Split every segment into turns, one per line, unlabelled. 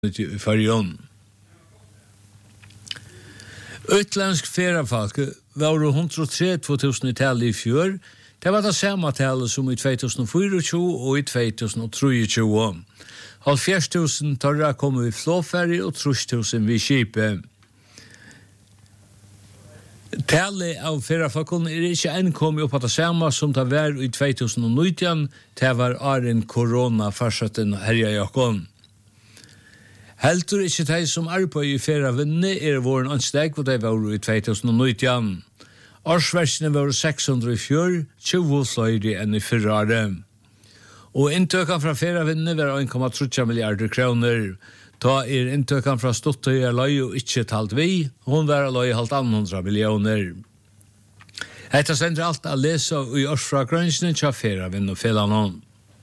i Färjön. Utländsk feriefolk var 103 2000-tallet i fjör. Det var det samme tallet som i 2024 og i 2023. 70.000 torra kom i flåferie og 30.000 vid skipet. Tallet av feriefolken ikke kommet opp at det samme som det var i 2019. Det var åren korona fortsatten herja jakken. Heldur ikke de som arbeider i ferievinne våren ansteg, og de var i 2019. Årsversene var 604, 20 flere enn i fyrre. Og inntøkken fra ferievinne var 1,3 milliarder kroner. Da inntøkken fra Stottøy løy og ikke talt vi, hun var løy 1,5 millioner. Etter sender alt å lese i årsfragrønsene til ferievinne og felanon.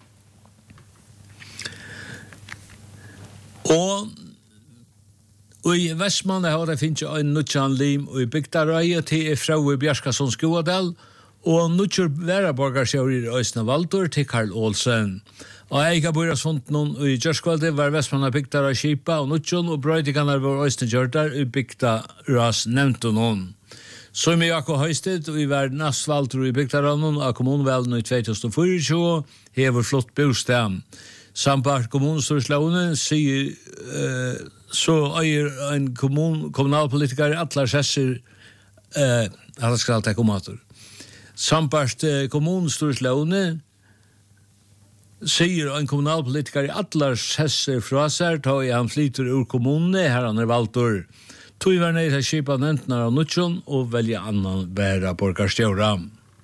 Og i Vestmanne har det finnes en nødjan lim og i Bygdarøye til fra i Bjarskason Skoadal, og nødjur væraborgarsjører i Øysna Valdur til Karl Olsen. Og eiga bøyrasfond noen i Gjørskvalde var Vestmanne Bygdarøy Kipa og nødjan og brøydiganar var Øysna Gjørdar i Bygdarøys nevnte noen. Så med Jakob Høysted og i verden Asfaldur i Bygdarøy av kommunvelen i 2024 hever flott bostad. Sambart kommunstyrslånen sier så eier en kommunalpolitiker atler sesser at det skal ta komater. Sambart kommunstyrslånen sier en kommunalpolitiker atler sesser fra seg ta i han flyter ur kommunene her han valgtor. Tog var ned til skipa nevntene av Nutsjon og velge annan bæra borgarstjøra.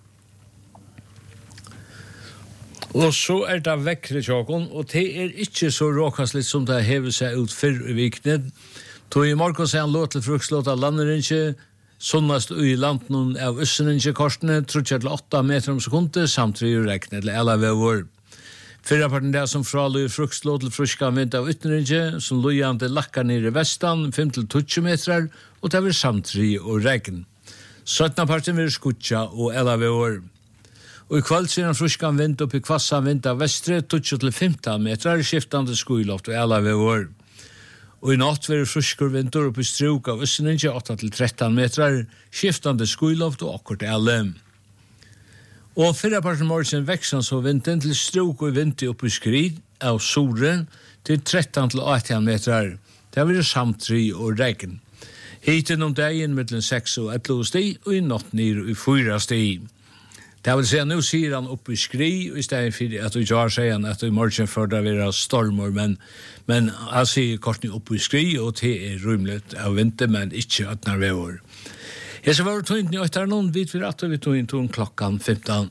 Og så det vekkre tjåkon, og det ikke så råkastligt som det hever seg ut fyrr i viknet. Tog i morgen sier han låt til frukslåt av landerinje, sunnast i landen av Øsseninje korsene, 3-8 meter om sekundet, samtidig reknet til alle vever. Fyrraparten der som fralig frukslåt til fruska vind av Ytnerinje, som lojan til lakkar nere i vestan, 5-20 meter, og det var samtidig og regn. 17 parten vil skutja og alle vever. Og i kveld sier han fruskan vind opp i kvassa vind av vestre, 20-15 meter, skiftande skuiloft og alle vever. Og i natt vil fruskur vindur opp i struk av Øsseninje, 8-13 meter, skiftande skuiloft og akkurat alle. Og fyrraparten morgen veksan så vinden til struk og vind opp i skrid av Sore til 13-18 meter. Det vil samtri og regn. Hiten om dagen mellom 6 og 11 sti, og i natt nir i 4 sti. Det vil si, nå sier han oppe i skri, og i stedet for at du ikke sier han at i morgen før det vil være stormer, men han sier kort oppe i skri, og det rymelig av vinter, men ikke at når vi er. Jeg skal være tog inn i etter noen, vet vi at vi tog inn til klokken 15.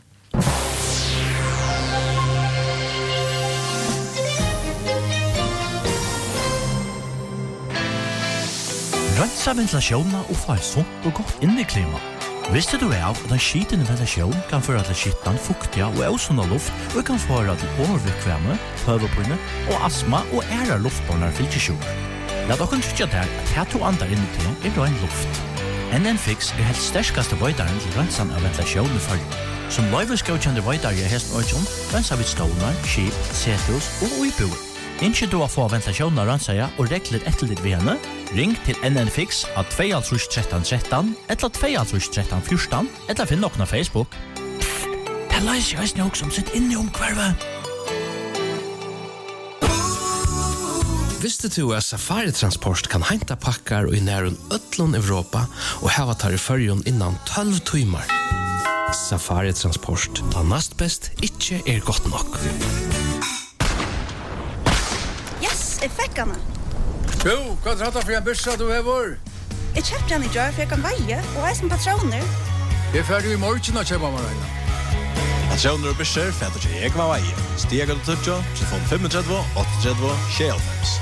Rønsa ventilasjoner og få et sunt og godt inneklima. Visste du av at en skitende ventilasjon kan føre til skittan, fuktiga og ausunda luft, og kan føre til overvikvemme, høvepinne og astma og æra luftbårnar fylkesjoner. La dere trykke til at her to andre inni til rein luft. NN-Fix helt sterskaste vøydaren til rønsan av ventilasjon i følge. Som løyveskaukjende vøydare i hesten Øyjón, rønsa vidt stålar, skip, setus og uiboer. Ikke du å få ventilasjonen av rønsaja og regler etter ditt ved henne? Ring til NN-Fix av 2-13-13 eller 2-13-14 eller finn noen av Facebook. Det løser jeg også som sitter inne i omkvarvet.
Visste du at Safari Transport kan henta pakkar i nærun ötlun Europa og hava tar i fyrjun innan 12 timer? Safari Transport, da nast best ikke godt nok.
Jeg fikk henne.
Jo, hva tratt for en byrsa du hever?
Jeg kjøpte henne i dør, for jeg kan veie, og jeg som patroner.
Jeg er ferdig i morgen å kjøpe meg regna.
Patroner og byrser, for at jeg kan veie. Stiga til Tutjo, telefon 35 38 25.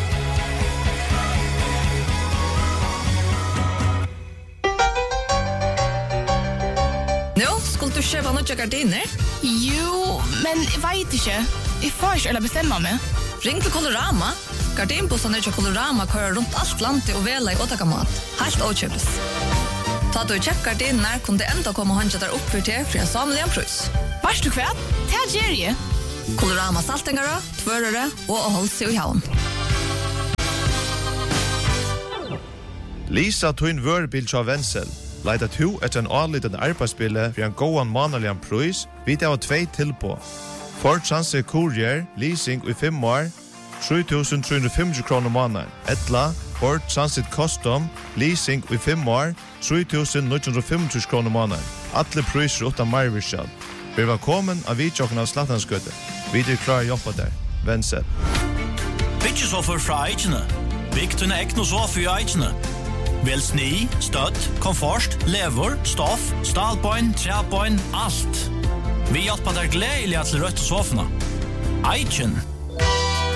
Nå, skulle du kjøpe noen gardiner?
Jo, men jeg vet ikke. Jeg får ikke bestemme meg.
Ring til Colorama. Gardinbussene til Colorama kører rundt alt landet og vela i åtakamat. Helt åkjøpes. Ta du kjøpt gardinene, kunne det enda komme og håndje der opp for til for en samlig en prøys.
Vars du kvært? Det gjør jeg.
Colorama saltingere, tvørere og å holde seg i havn.
Lisa Twin Wörbil tja Wenzel. Leida to etter en anliten arbeidsbille for en gåan manalian pris, vid av 2 tilpå. Ford Transit Courier, leasing i 5 år, 3.350 kroner måneden. Etla, Ford Transit Custom, leasing i 5 år, 3.950 kroner måneden. Alle priser utan marvirskjall. Vi var kommet av vidtjokken av Slattanskøtte. Vi klar å jobbe der. Wenzel.
Byggesoffer fra Eichene. Bygg til ekne sofa i Eichene. Vel sni, støtt, komfort, lever, stoff, stalpoint, træpoint, alt. Vi hjelper deg gledelig til rødt sofene. Eichen.